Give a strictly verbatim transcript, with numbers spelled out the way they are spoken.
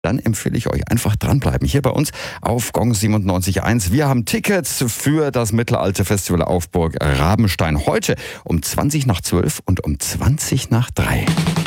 dann empfehle ich euch einfach dranbleiben. Hier bei uns auf Gong siebenundneunzig Komma eins. Wir haben Tickets für das Mittelalter-Festival auf Burg Rabenstein. Heute um zwanzig nach zwölf und um zwanzig nach drei.